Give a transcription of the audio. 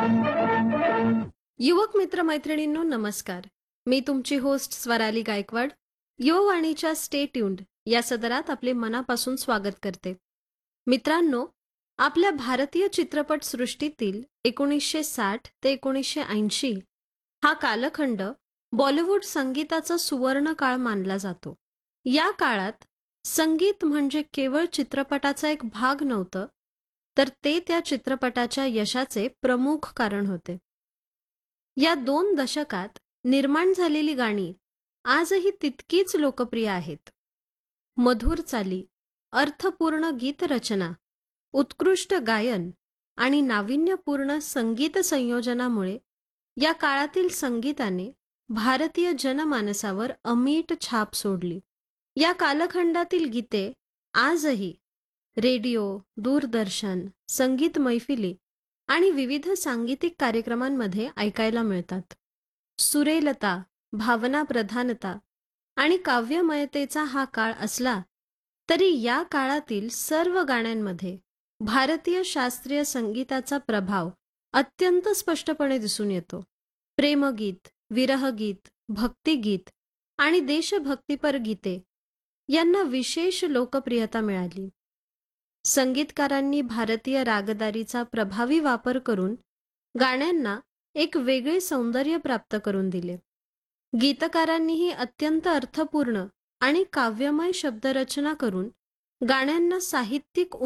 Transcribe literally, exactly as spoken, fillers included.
युवक मित्र मैत्रिणींनो नमस्कार. मी तुमची host Swarali Gaikwad. युववाणीच्या stay tuned या सदरात आपले मनापासून स्वागत करते. मित्रांनो, आपल्या भारतीय चित्रपट सृष्टीतील एकोणीसशे साठ ते एकोणीसशे ऐंशी हा कालखंड बॉलिवूड संगीताचा सुवर्ण काळ मानला जातो. या काळात संगीत म्हणजे केवळ चित्रपटाचा एक भाग नव्हतं, तर ते त्या चित्रपटाच्या यशाचे प्रमुख कारण होते. या दोन दशकात निर्माण झालेली गाणी आजही तितकीच लोकप्रिय आहेत. मधुर चाली, अर्थपूर्ण गीतरचना, उत्कृष्ट गायन आणि नाविन्यपूर्ण संगीत संयोजनामुळे या काळातील संगीताने भारतीय जनमानसावर अमीट छाप सोडली. या कालखंडातील गीते आजही रेडिओ, दूरदर्शन, संगीत मैफिली आणि विविध सांगीतिक कार्यक्रमांमध्ये ऐकायला मिळतात. सुरेलता, भावनाप्रधानता आणि काव्यमयतेचा हा काळ असला तरी या काळातील सर्व गाण्यांमध्ये भारतीय शास्त्रीय संगीताचा प्रभाव अत्यंत स्पष्टपणे दिसून येतो. प्रेमगीत, विरहगीत, भक्तिगीत आणि देशभक्तीपर गीते यांना विशेष लोकप्रियता मिळाली. संगीतकारांनी भारतीय रागदारीचा प्रभावी वापर करून गाण्यांना एक वेगळे सौंदर्य प्राप्त करून दिले. गीतकारांनीही अत्यंत अर्थपूर्ण आणि काव्यमय शब्दरचना करून गाण्यांना साहित्यिक